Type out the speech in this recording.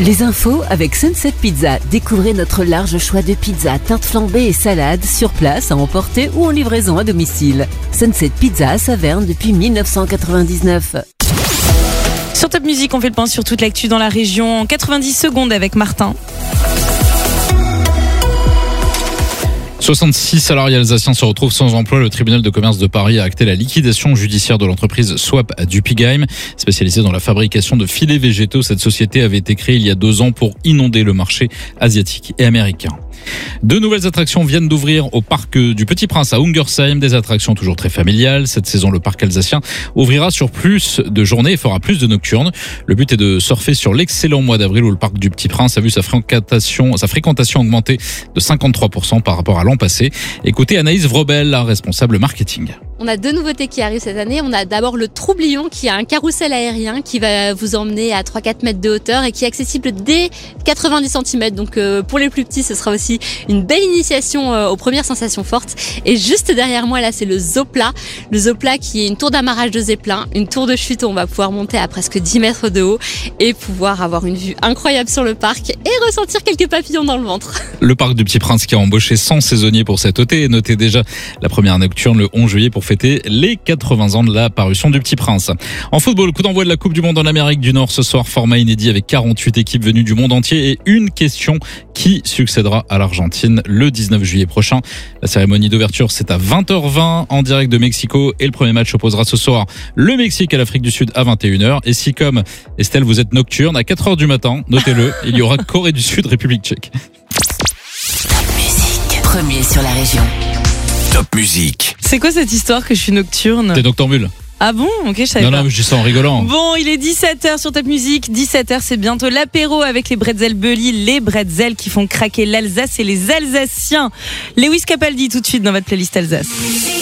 Les infos avec Sunset Pizza. Découvrez notre large choix de pizzas, tartes flambées et salades sur place à emporter ou en livraison à domicile. Sunset Pizza à Saverne depuis 1999. Sur Top Music, on fait le point sur toute l'actu dans la région en 90 secondes avec Martin. 66 salariés alsaciens se retrouvent sans emploi. Le tribunal de commerce de Paris a acté la liquidation judiciaire de l'entreprise Swap à Dupigheim. Spécialisée dans la fabrication de filets végétaux, cette société avait été créée il y a 2 ans pour inonder le marché asiatique et américain. 2 nouvelles attractions viennent d'ouvrir au parc du Petit Prince à Ungersheim, des attractions toujours très familiales. Cette saison, le parc alsacien ouvrira sur plus de journées et fera plus de nocturnes. Le but est de surfer sur l'excellent mois d'avril où le parc du Petit Prince a vu sa fréquentation augmenter de 53% par rapport à l'an passé. Écoutez Anaïs Vrobel, la responsable marketing. On a 2 nouveautés qui arrivent cette année. On a d'abord le Troublion qui est un carrousel aérien qui va vous emmener à 3-4 mètres de hauteur et qui est accessible dès 90 cm. Donc pour les plus petits, ce sera aussi une belle initiation aux premières sensations fortes. Et juste derrière moi, là, c'est le Zopla. Le Zopla qui est une tour d'amarrage de zeppelin, une tour de chute où on va pouvoir monter à presque 10 mètres de haut et pouvoir avoir une vue incroyable sur le parc et ressentir quelques papillons dans le ventre. Le parc du Petit Prince qui a embauché 100 saisonniers pour cet été et noté déjà la première nocturne le 11 juillet pour fêter les 80 ans de la parution du Petit Prince. En football, coup d'envoi de la Coupe du Monde en Amérique du Nord ce soir, format inédit avec 48 équipes venues du monde entier et une question: qui succédera à l'Argentine le 19 juillet prochain? La cérémonie d'ouverture, c'est à 20h20 en direct de Mexico et le premier match opposera ce soir le Mexique à l'Afrique du Sud à 21h. Et si comme Estelle vous êtes nocturne, à 4h du matin, notez-le, il y aura Corée du Sud, République tchèque. Top Music, premier sur la région. Top Music. C'est quoi cette histoire que je suis nocturne? T'es noctambule? Ah bon? Ok, je savais pas. Non, mais je dis ça en rigolant. Bon, il est 17h sur Top Music. 17h, c'est bientôt l'apéro avec les bretzels Bully, les bretzels qui font craquer l'Alsace et les Alsaciens. Lewis Capaldi tout de suite dans votre playlist Alsace.